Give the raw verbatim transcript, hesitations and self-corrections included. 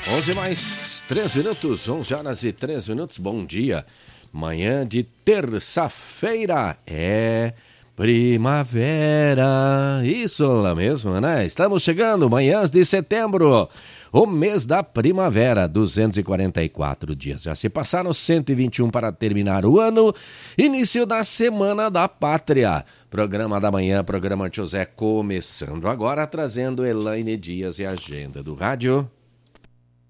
onze mais três minutos, onze horas e três minutos, bom dia. Manhã de terça-feira é primavera, isso lá mesmo, né? Estamos chegando, manhãs de setembro, o mês da primavera, duzentos e quarenta e quatro dias. Já se passaram cento e vinte e um para terminar o ano, início da Semana da Pátria. Programa da manhã, programa José começando agora, trazendo Elaine Dias e a agenda do rádio.